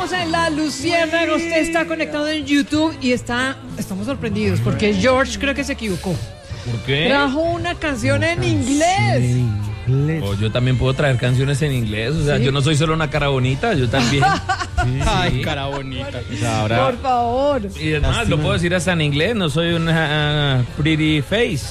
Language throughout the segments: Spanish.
Estamos en La Luciérnaga, usted está conectado en YouTube y estamos sorprendidos porque George creo que se equivocó. ¿Por qué? Trajo una canción en inglés. Oh, yo también puedo traer canciones en inglés, o sea, ¿Sí? yo no soy solo una cara bonita, yo también. Sí. Ay, cara bonita. O sea, ahora Por favor. Y además lo puedo decir hasta en inglés, no soy una pretty face.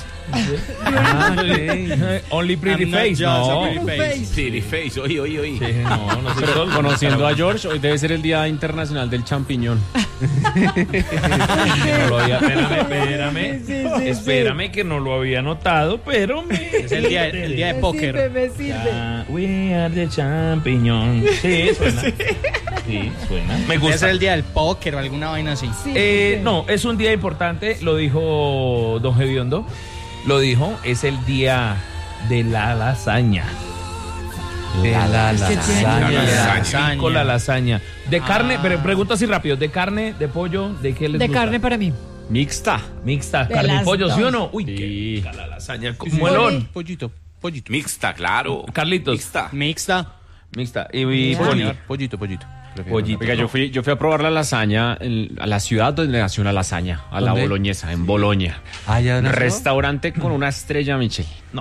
Only pretty I'm not face, just no. a pretty face. Pretty face, oí. Sí, no soy solo conociendo una a cara George, hoy debe ser el Día Internacional del Champiñón. bonita. No lo había- espérame. Sí. Espérame que no lo había notado, pero Es el día de póker. Me sirve. We are the champions. Sí, suena. Sí, suena. Me Debe gusta. ser el día del póker o alguna vaina así. Sí. No, es un día importante, lo dijo Don Gediondo. Lo dijo, es el día de la lasaña. La lasaña. Con la lasaña. De carne, pero pregunto así rápido, ¿de carne, de pollo, de qué les De gusta? carne para mí. Mixta. Mixta, De carne y las pollo, ¿sí o dos. no? Uy, Sí. qué rica la lasaña. Muelón. Pollito. Mixta, claro. Carlitos. Mixta. Mixta. Mixta. Y Ya. Poli. Pollito. Pollito. Oiga, yo fui a probar la lasaña a la ciudad donde nació una lasaña, a la ¿Dónde? boloñesa, en Boloña. Ah, ya Restaurante con una estrella Michelin. No.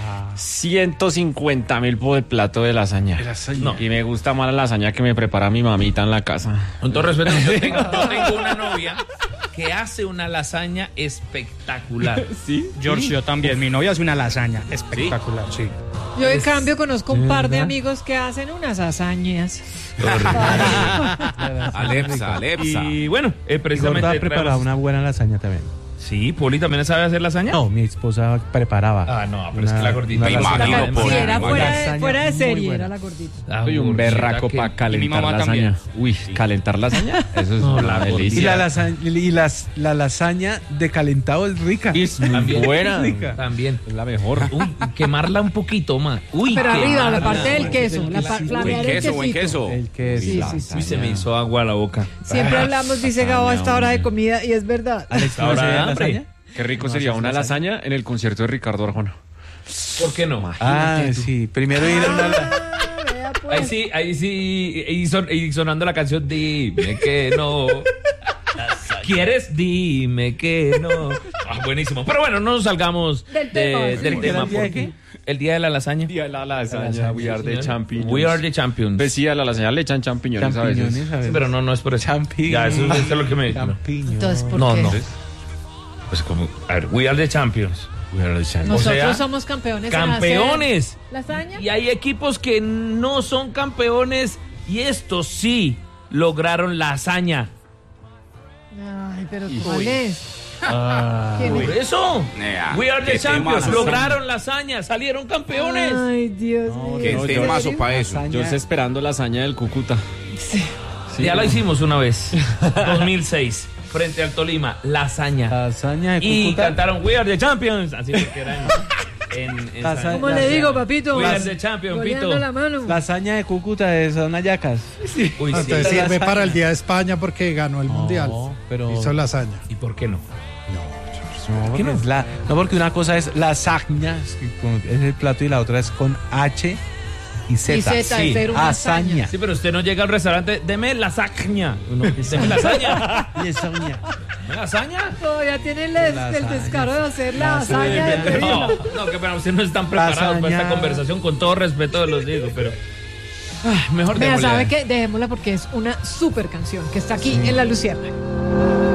150.000 por el plato de lasaña. No. Y me gusta más la lasaña que me prepara mi mamita en la casa. Con todo respeto, yo tengo una novia que hace una lasaña espectacular. ¿Sí? George, yo también. Mi novia hace una lasaña espectacular, sí. Yo en cambio conozco un par de amigos que hacen unas hazañas. Alepsa. Y bueno, precisamente Gorda preparaba traemos- una buena lasaña también. Sí, Poli también sabe hacer lasaña. No, mi esposa preparaba. Ah, no, pero es que la gordita. una Me lasaña. imagino por- Sí, era Una fuera de lasaña muy serie, buena. era la gordita. La Soy un gordita berraco que- para calentar mamá lasaña. también. Uy, calentar lasaña, eso es No, una la delicia. Y la lasaña de calentado es rica. Es muy También. buena. Rica. También. Es la mejor. Uy, quemarla un poquito más. Uy, Pero arriba, la quemarla. parte del queso. Flamear el Buen quesito. queso. El que Sí, es. sí. Uy, se me hizo agua a la boca. Siempre hablamos, dice Gabo, a esta hora de hombre. comida y es verdad. Alex, Ahora ¿no hace hambre. lasaña? Qué rico sería una lasaña en el concierto de Ricardo Arjona. ¿Por qué no? Ah, sí. Primero ir a una... Vea, pues. Ahí sí, y sonando la canción Dime que no. ¿Quieres? Dime que no. Ah, buenísimo. Pero bueno, no nos salgamos Del tema. del ¿Cómo que era tema. el día de porque- El día de la lasaña. Día de la lasaña, we are the señor. champions. We are the champions. Pues sí, a la lasaña le echan champiñones a veces. Champiñones, a ver. Sí, pero no es por eso. Champiñones. Ya, eso es lo que me... Champiñones. Entonces, ¿por No, qué? no. Pues como, a ver, we are the champions. We are the champions. Nosotros O sea, somos campeones. en ¡Campeones! hacer ¿Lasaña? Y hay equipos que no son campeones y estos sí lograron la hazaña. Ay, pero ¿cuál es? ¿Quién Por es? eso, Nea, we are the qué champions, temazo. lograron la hazaña, salieron campeones. Ay, Dios mío. Qué no, yo- temazo para eso. Lasaña. Yo estoy esperando lasaña del Cúcuta. Sí. Ya la hicimos una vez, 2006, frente al Tolima, la hazaña. Lasaña de Y Cúcuta. cantaron We are the champions, así que era en Lasaña. ¿Cómo le digo, papito? We are the champions, Goleando Pito. la mano. Lasaña de Cúcuta de son hallacas. Uy, sí. Entonces sirve para el Día de España porque ganó el Mundial. pero... Hizo lasaña. ¿Y por qué no? No, porque no, porque una cosa es lasaña, es el plato, y la otra es con H y Z. Y Z, Sí. es ser una hazaña. Hazaña. Sí, pero usted no llega al restaurante, deme lasaña. Deme lasaña. Lasaña. ¿Me lasaña? Todavía tiene el descaro de hacer la Lasaña. hazaña de pedirla. No, que pena, ustedes no están preparados para esta Lasaña. conversación, con todo respeto los digo, pero... Mejor Mira, démosle. ¿sabe qué? Dejémosla porque es una super canción que está aquí en La Luciérnaga.